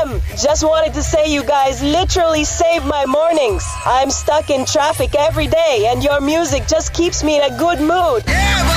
FM. Just wanted to say you guys literally save my mornings. I'm stuck in traffic every day and your music just keeps me in a good mood. Yeah,